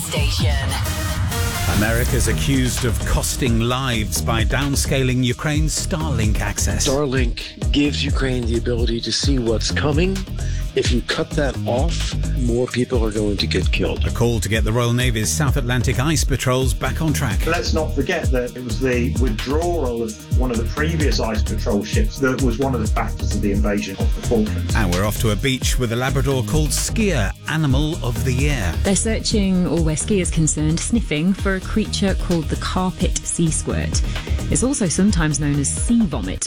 station. America's accused of costing lives by downscaling Ukraine's Starlink access. Starlink gives Ukraine the ability to see what's coming. If you cut that off, more people are going to get killed. A call to get the Royal Navy's South Atlantic ice patrols back on track. Let's not forget that it was the withdrawal of one of the previous ice patrol ships that was one of the factors of the invasion of the Falklands. And we're off to a beach with a Labrador called Skier, Animal of the Year. They're searching, or where skiers concerned, sniffing for a creature called the carpet sea squirt. It's also sometimes known as sea vomit.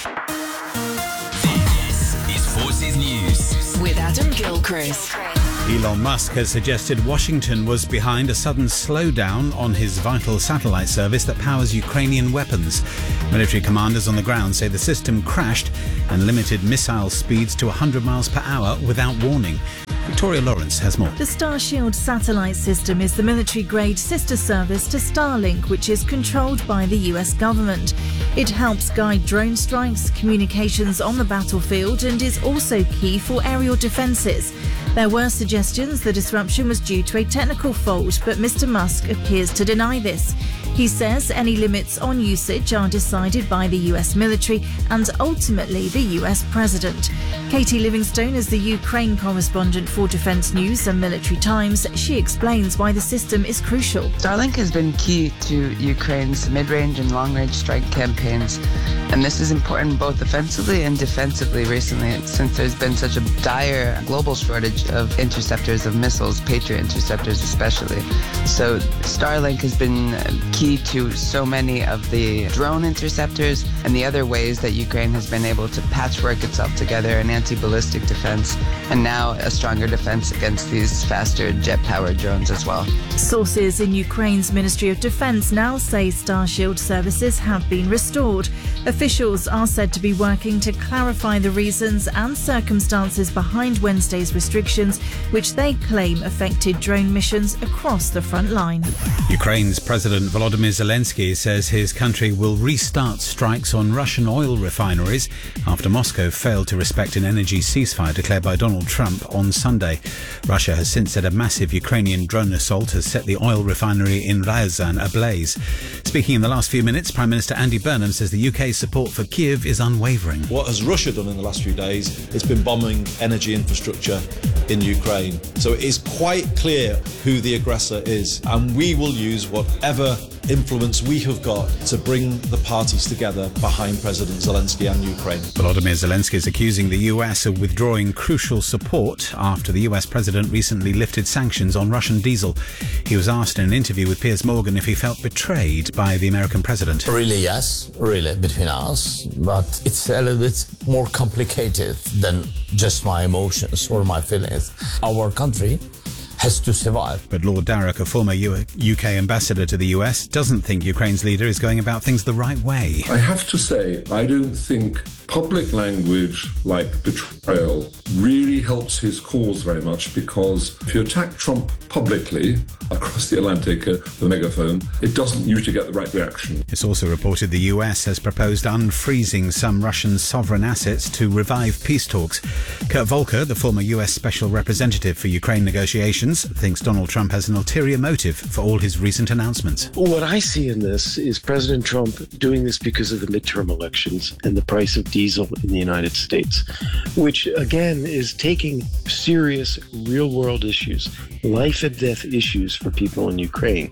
This is Forces News with Adam Gilchrist. Elon Musk has suggested Washington was behind a sudden slowdown on his vital satellite service that powers Ukrainian weapons. Military commanders on the ground say the system crashed and limited missile speeds to 100 miles per hour without warning. Victoria Lawrence has more. The Starshield satellite system is the military-grade sister service to Starlink, which is controlled by the US government. It helps guide drone strikes, communications on the battlefield, and is also key for aerial defences. There were suggestions the disruption was due to a technical fault, but Mr. Musk appears to deny this. He says any limits on usage are decided by the US military and ultimately the US president. Katie Livingstone is the Ukraine correspondent for Defence News and Military Times. She explains why the system is crucial. Starlink has been key to Ukraine's mid-range and long-range strike campaigns, and this is important both offensively and defensively recently, since there's been such a dire global shortage of interceptors of missiles, Patriot interceptors especially. So Starlink has been key to so many of the drone interceptors and the other ways that Ukraine has been able to patchwork itself together in anti-ballistic defense, and now a stronger defense against these faster jet-powered drones as well. Sources in Ukraine's Ministry of Defence now say Starshield services have been restored. Officials are said to be working to clarify the reasons and circumstances behind Wednesday's restrictions, which they claim affected drone missions across the front line. Ukraine's President Volodymyr Zelensky says his country will restart strikes on Russian oil refineries after Moscow failed to respect an energy ceasefire declared by Donald Trump on Sunday. Russia has since said a massive Ukrainian drone assault has set the oil refinery in Ryazan ablaze. Speaking in the last few minutes, Prime Minister Andy Burnham says the UK's support for Kyiv is unwavering. What has Russia done in the last few days? It's been bombing energy infrastructure in Ukraine. So it is quite clear who the aggressor is, and we will use whatever influence we have got to bring the parties together behind President Zelensky and Ukraine. Volodymyr Zelensky is accusing the US of withdrawing crucial support after the US president recently lifted sanctions on Russian diesel. He was asked in an interview with Piers Morgan if he felt betrayed by the American president. Really, yes, really, between us, but it's a little bit more complicated than just my emotions or my feelings. Our country has to survive. But Lord Darroch, a former UK ambassador to the US, doesn't think Ukraine's leader is going about things the right way. I have to say, I don't think public language like betrayal really helps his cause very much, because if you attack Trump publicly across the Atlantic with a megaphone, it doesn't usually get the right reaction. It's also reported the US has proposed unfreezing some Russian sovereign assets to revive peace talks. Kurt Volker, the former US special representative for Ukraine negotiations, thinks Donald Trump has an ulterior motive for all his recent announcements. What I see in this is President Trump doing this because of the midterm elections and the price of diesel in the United States, which again is taking serious real-world issues, life and death issues for people in Ukraine,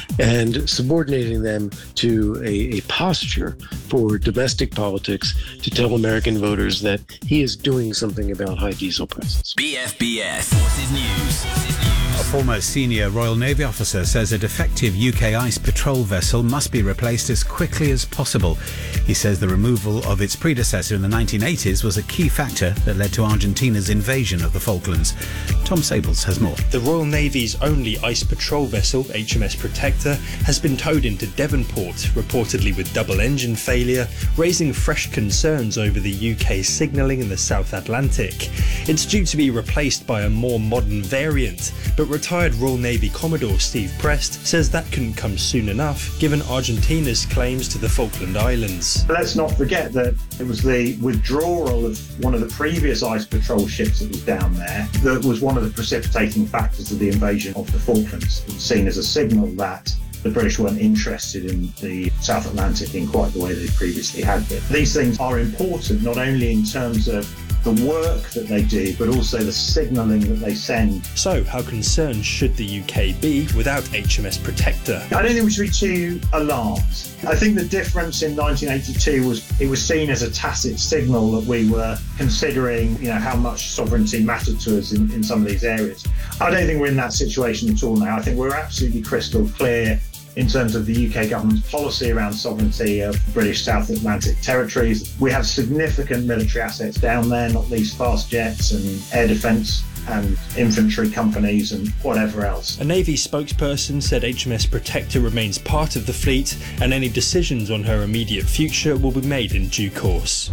and subordinating them to a posture for domestic politics to tell American voters that he is doing something about high diesel prices. BFBS Forces News. A former senior Royal Navy officer says a defective UK ice patrol vessel must be replaced as quickly as possible. He says the removal of its predecessor in the 1980s was a key factor that led to Argentina's invasion of the Falklands. Tom Sables has more. The Royal Navy's only ice patrol vessel, HMS Protector, has been towed into Devonport, reportedly with double engine failure, raising fresh concerns over the UK's signalling in the South Atlantic. It's due to be replaced by a more modern variant, but retired Royal Navy Commodore Steve Prest says that couldn't come soon enough, given Argentina's claims to the Falkland Islands. Let's not forget that it was the withdrawal of one of the previous ice patrol ships that was down there that was one of the precipitating factors of the invasion of the Falklands. It was seen as a signal that the British weren't interested in the South Atlantic in quite the way they previously had been. These things are important, not only in terms of the work that they do, but also the signalling that they send. So, how concerned should the UK be without HMS Protector? I don't think we should be too alarmed. I think the difference in 1982 was it was seen as a tacit signal that we were considering, how much sovereignty mattered to us in some of these areas. I don't think we're in that situation at all now. I think we're absolutely crystal clear in terms of the UK government's policy around sovereignty of British South Atlantic territories. We have significant military assets down there, not least fast jets and air defence and infantry companies and whatever else. A Navy spokesperson said HMS Protector remains part of the fleet and any decisions on her immediate future will be made in due course.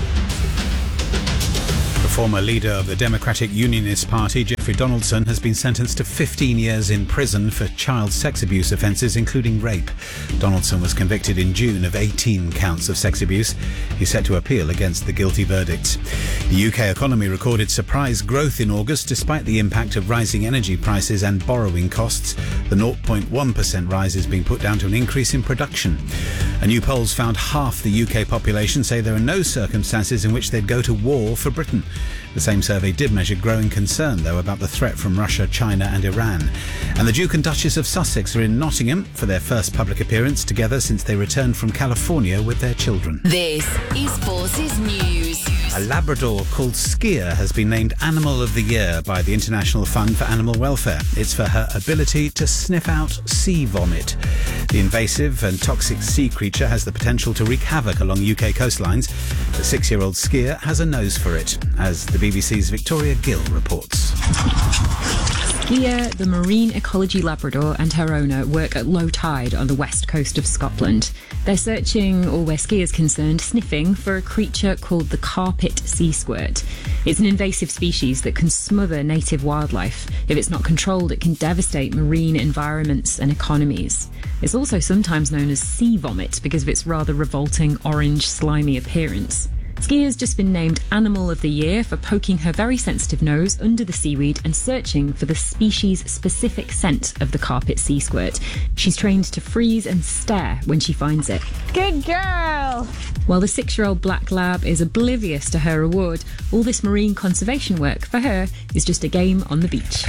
The former leader of the Democratic Unionist Party, Jeffrey Donaldson, has been sentenced to 15 years in prison for child sex abuse offences, including rape. Donaldson was convicted in June of 18 counts of sex abuse. He's set to appeal against the guilty verdicts. The UK economy recorded surprise growth in August despite the impact of rising energy prices and borrowing costs. The 0.1% rise is being put down to an increase in production. A new polls found half the UK population say there are no circumstances in which they'd go to war for Britain. The same survey did measure growing concern, though, about the threat from Russia, China and Iran. And the Duke and Duchess of Sussex are in Nottingham for their first public appearance together since they returned from California with their children. This is Forces News. A Labrador called Skier has been named Animal of the Year by the International Fund for Animal Welfare. It's for her ability to sniff out sea vomit. The invasive and toxic sea creature has the potential to wreak havoc along UK coastlines. The 6-year-old Skier has a nose for it, as the BBC's Victoria Gill reports. Skier, the marine ecology Labrador, and her owner work at low tide on the west coast of Scotland. They're searching, or where Skier's concerned, sniffing for a creature called the carpet sea squirt. It's an invasive species that can smother native wildlife. If it's not controlled, it can devastate marine environments and economies. It's also sometimes known as sea vomit because of its rather revolting orange, slimy appearance. Skier's just been named Animal of the Year for poking her very sensitive nose under the seaweed and searching for the species-specific scent of the carpet sea squirt. She's trained to freeze and stare when she finds it. Good girl! While the 6-year-old black lab is oblivious to her reward, all this marine conservation work for her is just a game on the beach.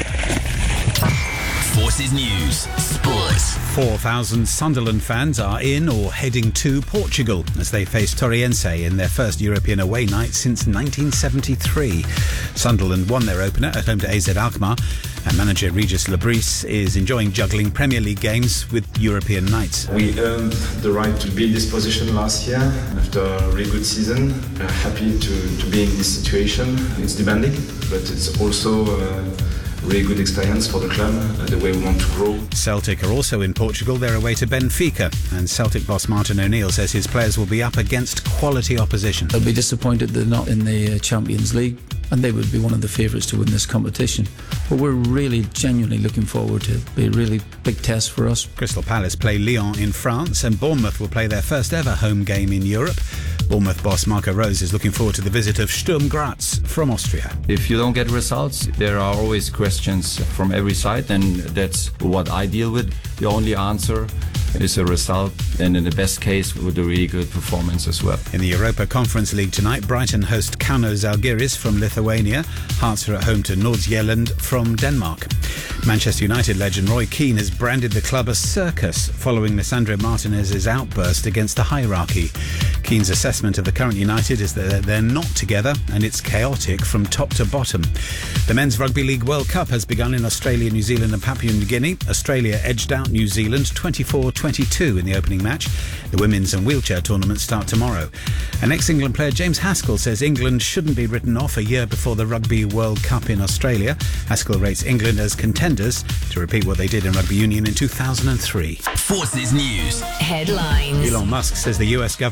Forces News Sports. 4,000 Sunderland fans are in or heading to Portugal as they face Torriense in their first European away night since 1973. Sunderland won their opener at home to AZ Alkmaar, and manager Regis Lebris is enjoying juggling Premier League games with European nights. We earned the right to be in this position last year after a really good season. We're happy to be in this situation. It's demanding, but it's also really good experience for the club and the way we want to grow. Celtic are also in Portugal. They're away to Benfica, and Celtic boss Martin O'Neill says his players will be up against quality opposition. They'll be disappointed they're not in the Champions League, and they would be one of the favourites to win this competition. But we're really genuinely looking forward to it. It'll be a really big test for us. Crystal Palace play Lyon in France, and Bournemouth will play their first ever home game in Europe. Bournemouth boss Marco Rose is looking forward to the visit of Sturm Graz from Austria. If you don't get results, there are always questions from every side, and that's what I deal with. The only answer is a result, and in the best case with a really good performance as well. In the Europa Conference League tonight, Brighton host Kauno Žalgiris from Lithuania. Hearts are at home to Nordsjælland from Denmark. Manchester United legend Roy Keane has branded the club a circus following Lisandro Martinez's outburst against the hierarchy. Keane's assessment of the current United is that they're not together and it's chaotic from top to bottom. The Men's Rugby League World Cup has begun in Australia, New Zealand and Papua New Guinea. Australia edged out New Zealand 24-22 in the opening match. The women's and wheelchair tournaments start tomorrow. And ex-England player James Haskell says England shouldn't be written off a year before the Rugby World Cup in Australia. Haskell rates England as contenders to repeat what they did in rugby union in 2003. Forces News Headlines. Elon Musk says the US government may be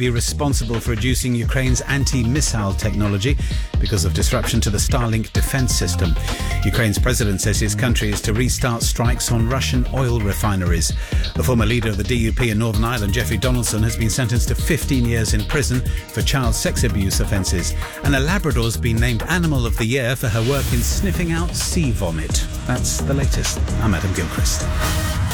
be responsible for reducing Ukraine's anti-missile technology because of disruption to the Starlink defense system. Ukraine's president says his country is to restart strikes on Russian oil refineries. The former leader of the DUP in Northern Ireland, Jeffrey Donaldson, has been sentenced to 15 years in prison for child sex abuse offences. And a Labrador's been named Animal of the Year for her work in sniffing out sea vomit. That's the latest. I'm Adam Gilchrist.